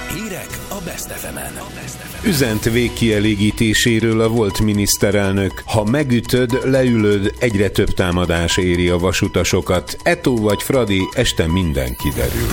Hírek a Best FM-en. Üzent végkielégítéséről a volt miniszterelnök. Ha megütöd, leülöd, egyre több támadás éri a vasutasokat. Eto vagy Fradi, este minden kiderül.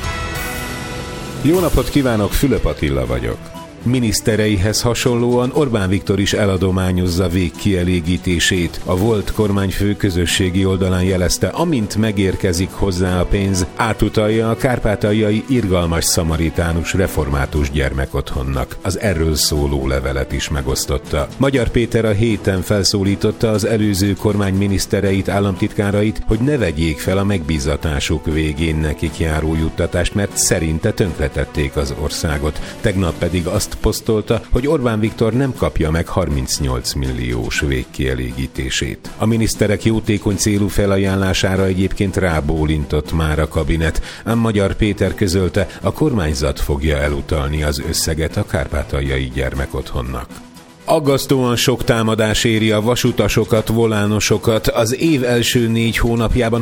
Jó napot kívánok, Fülöp Attila vagyok. Minisztereihez hasonlóan Orbán Viktor is eladományozza végkielégítését. A volt kormányfő közösségi oldalán jelezte, amint megérkezik hozzá a pénz, átutalja a kárpátaljai Irgalmas Szamaritánus református gyermekotthonnak. Az erről szóló levelet is megosztotta. Magyar Péter a héten felszólította az előző kormány minisztereit, államtitkárait, hogy ne vegyék fel a megbízatásuk végén nekik járó juttatást, mert szerinte tönkretették az országot. Tegnap pedig azt posztolta, hogy Orbán Viktor nem kapja meg 38 milliós végkielégítését. A miniszterek jótékony célú felajánlására egyébként rábólintott már a kabinet, ám Magyar Péter közölte, a kormányzat fogja elutalni az összeget a kárpátaljai gyermekotthonnak. Aggasztóan sok támadás éri a vasutasokat, volánosokat. Az év első 4 hónapjában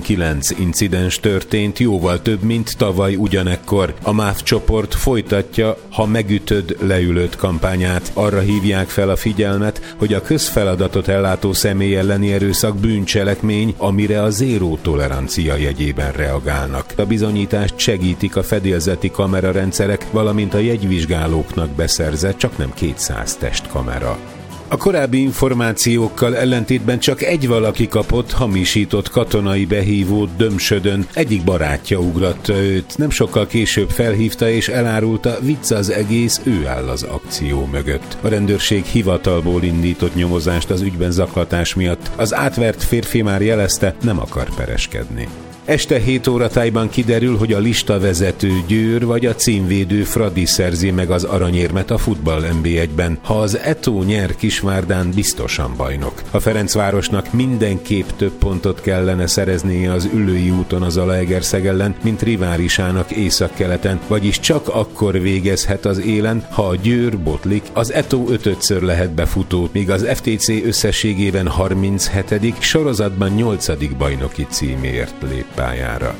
69 incidens történt, jóval több, mint tavaly ugyanekkor. A MÁV csoport folytatja Ha megütöd, leülöd kampányát. Arra hívják fel a figyelmet, hogy a közfeladatot ellátó személy elleni erőszak bűncselekmény, amire a zéró tolerancia jegyében reagálnak. A bizonyítást segítik a fedélzeti kamerarendszerek, valamint a jegyvizsgálóknak beszerzett csaknem 200 testkamera. A korábbi információkkal ellentétben csak egy valaki kapott hamisított katonai behívót Dömsödön. Egyik barátja ugratta őt. Nem sokkal később felhívta és elárulta, vicc az egész, ő áll az akció mögött. A rendőrség hivatalból indított nyomozást az ügyben zaklatás miatt. Az átvert férfi már jelezte, nem akar pereskedni. Este 7 óra tájban kiderül, hogy a listavezető Győr vagy a címvédő Fradi szerzi meg az aranyérmet a futball NB1-ben. Ha az Eto nyer Kisvárdán, biztosan bajnok. A Ferencvárosnak mindenképp több pontot kellene szereznie az Üllői úton az Zalaegerszeg ellen, mint riválisának északkeleten, vagyis csak akkor végezhet az élen, ha a Győr botlik, az Eto 5-ször lehet befutó, míg az FTC összességében 37., sorozatban 8. bajnoki címért lép pályára.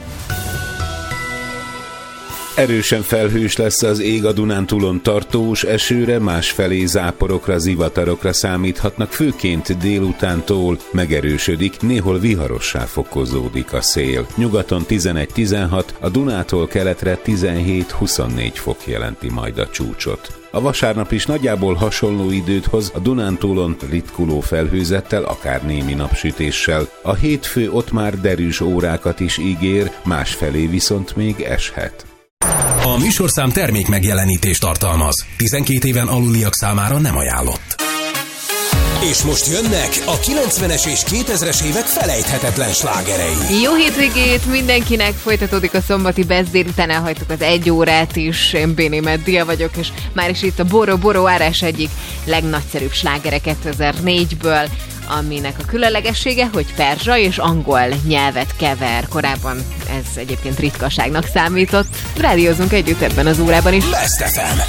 Erősen felhős lesz az ég, a Dunántúlon tartós esőre, másfelé záporokra, zivatarokra számíthatnak, főként délutántól megerősödik, néhol viharossá fokozódik a szél. Nyugaton 11-16, a Dunától keletre 17-24 fok jelenti majd a csúcsot. A vasárnap is nagyjából hasonló időt hoz, a Dunántúlon ritkuló felhőzettel, akár némi napsütéssel. A hétfő ott már derűs órákat is ígér, másfelé viszont még eshet. A műsorszám termék megjelenítést tartalmaz. 12 éven aluliak számára nem ajánlott. És most jönnek a 90-es és 2000-es évek felejthetetlen slágerei. Jó hétvégét mindenkinek, folytatódik a szombati Best délután, elhagytuk az 1 órát is. Én Béni Meddia vagyok, és már is itt a Boro Árás egyik legnagyszerűbb slágere 2004-ből, aminek a különlegessége, hogy perzsa és angol nyelvet kever. Korábban ez egyébként ritkaságnak számított. Rádiózunk együtt ebben az órában is. Best FM.